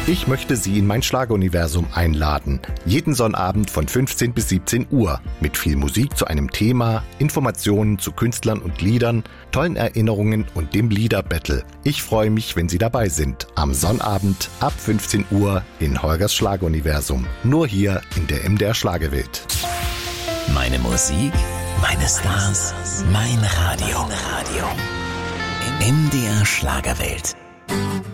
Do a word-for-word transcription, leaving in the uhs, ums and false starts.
Ich möchte Sie in mein Schlageruniversum einladen. Jeden Sonnabend von fünfzehn bis siebzehn Uhr. Mit viel Musik zu einem Thema, Informationen zu Künstlern und Liedern, tollen Erinnerungen und dem Liederbattle. Ich freue mich, wenn Sie dabei sind. Am Sonnabend ab fünfzehn Uhr in Holgers Schlageruniversum. Nur hier in der M D R Schlagerwelt. Meine Musik, meine Stars, mein Radio. M D R Schlagerwelt.